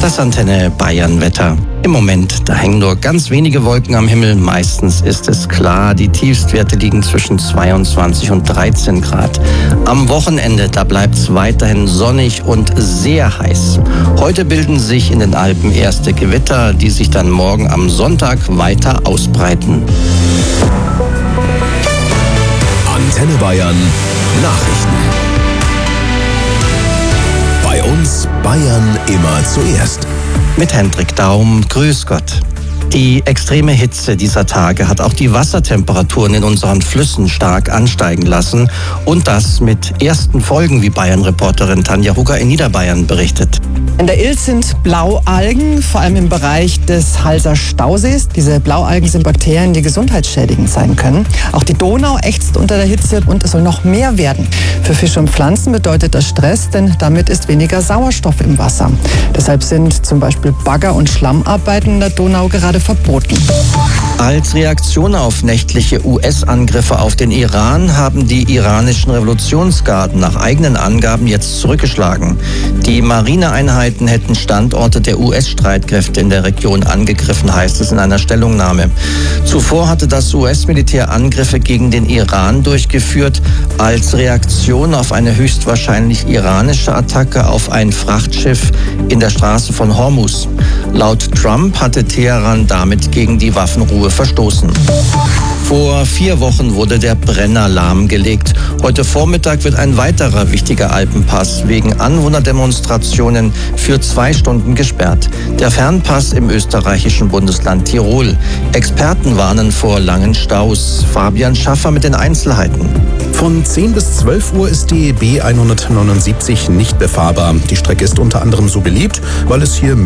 Das Antenne Bayern Wetter. Im Moment, da hängen nur ganz wenige Wolken am Himmel. Meistens ist es klar, die Tiefstwerte liegen zwischen 22 und 13 Grad. Am Wochenende, da bleibt es weiterhin sonnig und sehr heiß. Heute bilden sich in den Alpen erste Gewitter, die sich dann morgen am Sonntag weiter ausbreiten. Antenne Bayern Nachrichten. Bei uns Bayern immer zuerst. Mit Hendrik Daum, grüß Gott. Die extreme Hitze dieser Tage hat auch die Wassertemperaturen in unseren Flüssen stark ansteigen lassen. Und das mit ersten Folgen, wie Bayern-Reporterin Tanja Hugger in Niederbayern berichtet. In der Ilz sind Blaualgen, vor allem im Bereich des Halser Stausees. Diese Blaualgen sind Bakterien, die gesundheitsschädigend sein können. Auch die Donau ächzt unter der Hitze und es soll noch mehr werden. Für Fische und Pflanzen bedeutet das Stress, denn damit ist weniger Sauerstoff im Wasser. Deshalb sind zum Beispiel Bagger- und Schlammarbeiten in der Donau gerade verboten. Als Reaktion auf nächtliche US-Angriffe auf den Iran haben die iranischen Revolutionsgarden nach eigenen Angaben jetzt zurückgeschlagen. Die Marineeinheiten hätten Standorte der US-Streitkräfte in der Region angegriffen, heißt es in einer Stellungnahme. Zuvor hatte das US-Militär Angriffe gegen den Iran durchgeführt, als Reaktion auf eine höchstwahrscheinlich iranische Attacke auf ein Frachtschiff in der Straße von Hormuz. Laut Trump hatte Teheran damit gegen die Waffenruhe verstoßen. Vor 4 Wochen wurde der Brenner lahmgelegt. Heute Vormittag wird ein weiterer wichtiger Alpenpass wegen Anwohnerdemonstrationen für 2 Stunden gesperrt. Der Fernpass im österreichischen Bundesland Tirol. Experten warnen vor langen Staus. Fabian Schaffer mit den Einzelheiten. Von 10 bis 12 Uhr ist die B179 nicht befahrbar. Die Strecke ist unter anderem so beliebt, weil es hier